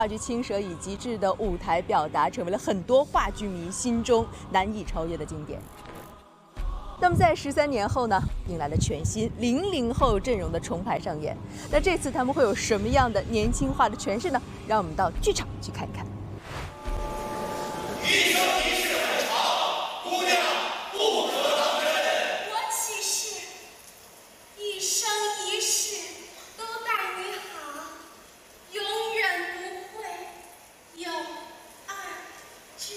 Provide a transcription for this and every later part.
话剧《青蛇》以极致的舞台表达，成为了很多话剧迷心中难以超越的经典。那么在13年后呢，迎来了全新00后阵容的重排上演。那这次他们会有什么样的年轻化的诠释呢？让我们到剧场去看一看。 一生一世很长，姑娘不可当真。 我起誓，一生一世都待你好，永远不会有二致。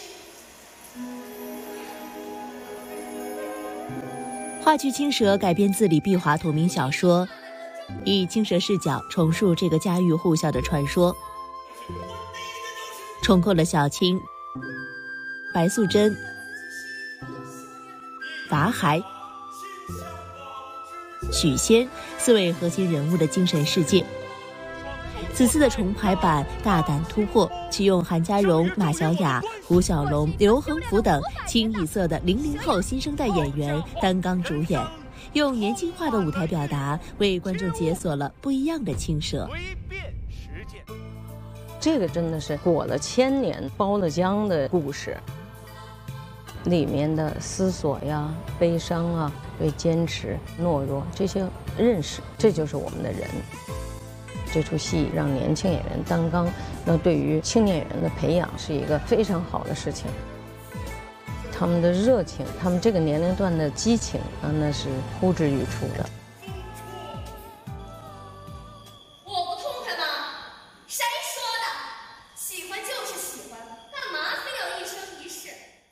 话剧《青蛇》改编自李碧华同名小说，以青蛇视角重述这个家喻户晓的传说，重构了小青、白素贞、法海、许仙4位核心人物的精神世界。此次的重排版大胆突破，启用韩家荣、马小雅、胡小龙、刘恒福等清一色的00后新生代演员担纲主演，用年轻化的舞台表达，为观众解锁了不一样的青蛇。 这个真的是裹了千年、包了浆的故事，里面的思索呀、悲伤啊、对坚持、懦弱这些认识，这就是我们的人。这出戏让年轻演员担纲，那对于青年演员的培养是一个非常好的事情。他们的热情，他们这个年龄段的激情那是呼之欲出的。 我不痛快吗？谁说的？喜欢就是喜欢，干嘛非要一生一世？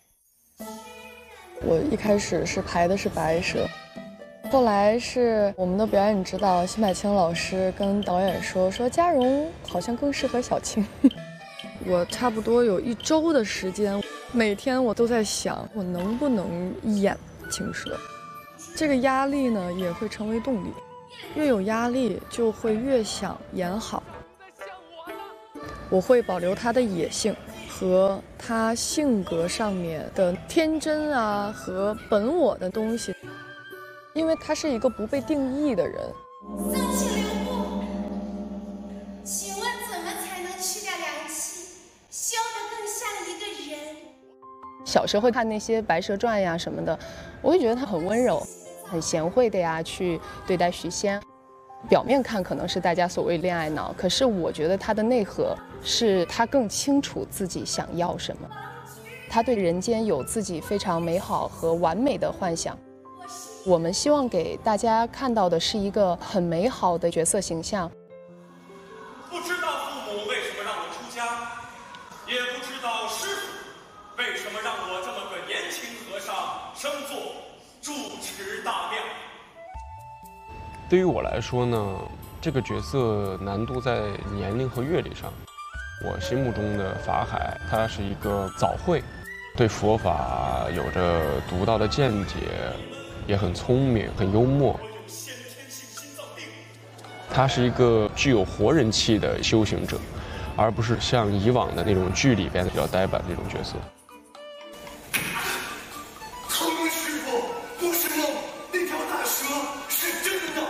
我一开始是排的是白蛇，后来是我们的表演指导辛柏青老师跟导演说嘉荣好像更适合小青。我差不多有1周的时间，每天我都在想我能不能演青蛇。这个压力呢也会成为动力，越有压力就会越想演好。我会保留他的野性和他性格上面的天真啊和本我的东西，因为他是一个不被定义的人。 三请留步。请问怎么才能去掉凉气，修得更像一个人？ 小时候看那些《白蛇传》呀什么的，我会觉得他很温柔、很贤惠的呀去对待许仙。表面看可能是大家所谓恋爱脑，可是我觉得他的内核是他更清楚自己想要什么，他对人间有自己非常美好和完美的幻想。我们希望给大家看到的是一个很美好的角色形象。 不知道父母为什么让我出家，也不知道师傅为什么让我这么个年轻和尚升做住持大庙。 对于我来说呢，这个角色难度在年龄和阅历上。我心目中的法海，他是一个早慧，对佛法有着独到的见解，也很聪明，很幽默。他是一个具有活人气的修行者，而不是像以往的那种剧里边比较呆板这种角色。 承蒙师傅，不是梦，那条大蛇是真的。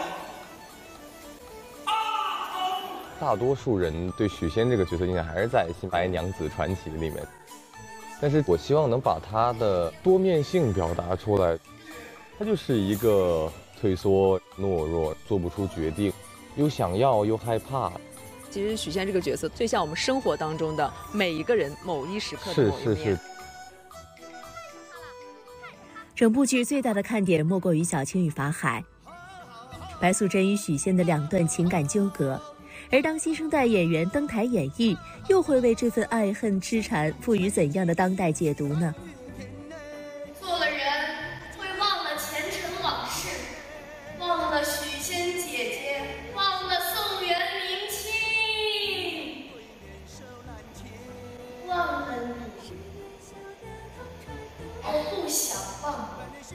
大多数人对许仙这个角色应该还是在《新白娘子传奇》里面，但是我希望能把他的多面性表达出来。他就是一个退缩、懦弱、做不出决定，又想要又害怕。 其实许仙这个角色最像我们生活当中的每一个人某一时刻的某一面。 是。 整部剧最大的看点莫过于小青与法海、白素贞与许仙的2段情感纠葛。而当新生代演员登台演绎，又会为这份爱恨痴缠赋予怎样的当代解读呢？ 做了人会忘了前尘往事，忘了许仙姐姐，忘了宋元明清，忘了你，而不想忘。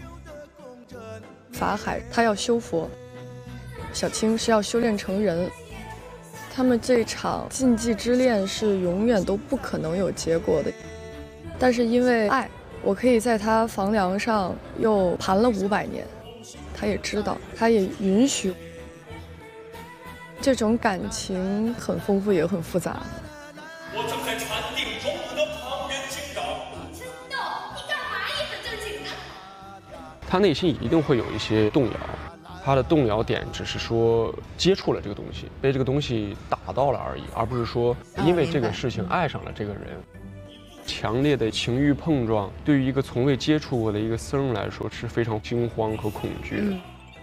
法海他要修佛，小青是要修炼成人。他们这场禁忌之恋是永远都不可能有结果的，但是因为爱，我可以在他房梁上又盘了500年，他也知道，他也允许。这种感情很丰富也很复杂。 我正在禅定中，我的旁人惊扰。 真逗，你干嘛一本正经的？ 他内心一定会有一些动摇，他的动摇点只是说接触了这个东西，被这个东西打到了而已，而不是说因为这个事情爱上了这个人。强烈的情欲碰撞，对于一个从未接触过的一个僧人来说是非常惊慌和恐惧的。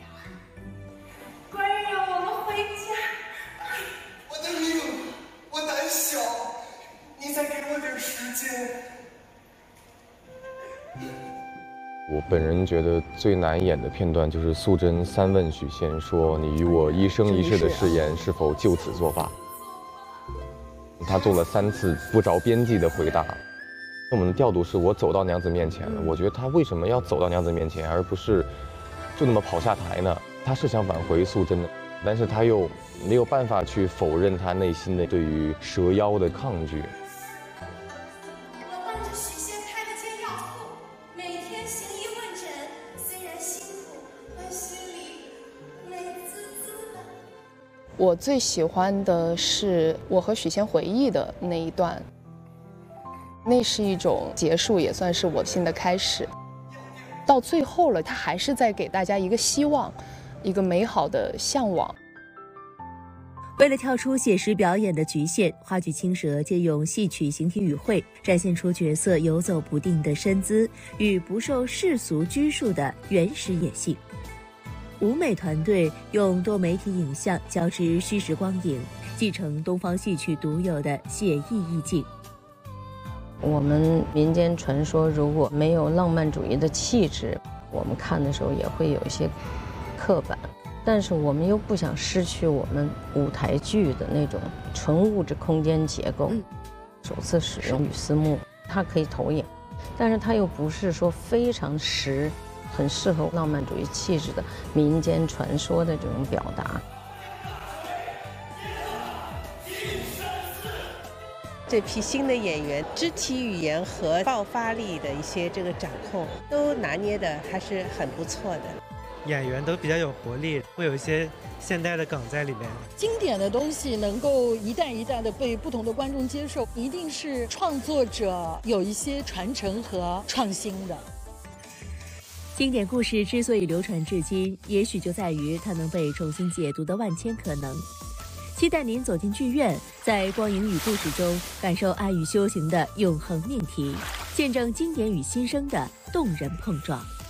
官人让我们回家。 我的命，我胆小，你再给我点时间。 我本人觉得最难演的片段就是素贞三问许仙说：“你与我一生一世的誓言是否就此作罢？”他做了3次不着边际的回答。我们的调度是我走到娘子面前了，我觉得他为什么要走到娘子面前，而不是就那么跑下台呢？他是想挽回素贞的，但是他又没有办法去否认他内心的对于蛇妖的抗拒。 我伴着许仙太监要父，每天行医问诊，虽然辛苦，但心里美滋滋的。 我最喜欢的是我和许仙回忆的那一段。那是一种结束，也算是我新的开始。到最后了，他还是在给大家一个希望，一个美好的向往。 为了跳出写实表演的局限，话剧《青蛇》借用戏曲形体语汇，展现出角色游走不定的身姿与不受世俗拘束的原始野性。舞美团队用多媒体影像交织虚实光影，继承东方戏曲独有的写意意境。 我们民间传说如果没有浪漫主义的气质，我们看的时候也会有一些刻板，但是我们又不想失去我们舞台剧的那种纯物质空间结构。首次使用雨丝幕，它可以投影，但是它又不是说非常实，很适合浪漫主义气质的民间传说的这种表达。 这批新的演员肢体语言和爆发力的一些这个掌控都拿捏的还是很不错的。 演员都比较有活力，会有一些现代的梗在里面。 经典的东西能够一代一代的被不同的观众接受，一定是创作者有一些传承和创新的。 经典故事之所以流传至今，也许就在于它能被重新解读的万千可能。期待您走进剧院，在光影与故事中感受爱与修行的永恒命题，见证经典与新生的动人碰撞。